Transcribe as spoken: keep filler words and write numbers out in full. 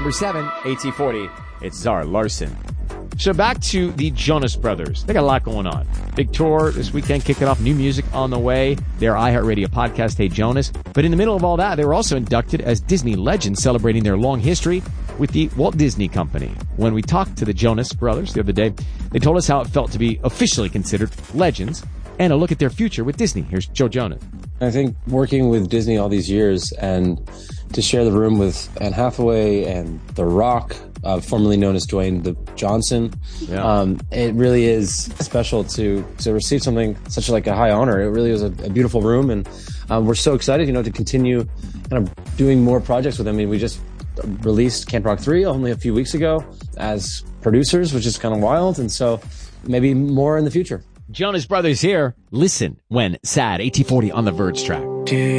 number seven, A T forty. It's Zara Larsson. So back to the Jonas Brothers. They got a lot going on. Big tour this weekend, kicking off new music on the way. Their iHeartRadio podcast, Hey Jonas. But in the middle of all that, they were also inducted as Disney legends, celebrating their long history with the Walt Disney Company. When we talked to the Jonas Brothers the other day, they told us how it felt to be officially considered legends and a look at their future with Disney. Here's Joe Jonas. I think working with Disney all these years and to share the room with Anne Hathaway and The Rock, uh, formerly known as Dwayne The Johnson, yeah. um, it really is special to to receive something such like a high honor. It really was a, a beautiful room, and um, we're so excited, you know, to continue kind of doing more projects with them. I mean, we just released Camp Rock three only a few weeks ago as producers, which is kind of wild, and so maybe more in the future. Jonas Brothers here. Listen when Sad, A T forty on the Verge track.